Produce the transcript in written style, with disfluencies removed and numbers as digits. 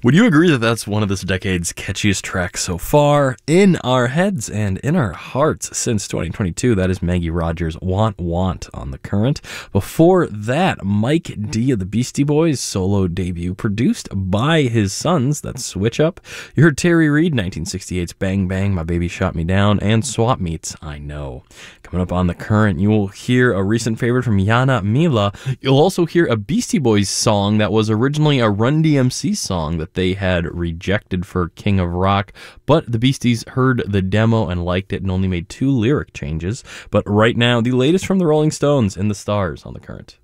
Would you agree that that's one of this decade's catchiest tracks so far? In our heads and in our hearts since 2022, that is Maggie Rogers' Want Want on The Current. Before that, Mike D of the Beastie Boys solo debut produced by his sons, that's Switch Up. You heard Terry Reid, 1968's Bang Bang, My Baby Shot Me Down, and Swap Meets, I Know. Coming up on The Current, you will hear a recent favorite from Yana Mila. You'll also hear a Beastie Boys song that was originally a Run DMC song that they had rejected for King of Rock, but the Beasties heard the demo and liked it and only made 2 lyric changes. But right now, the latest from the Rolling Stones and the Stars on The Current.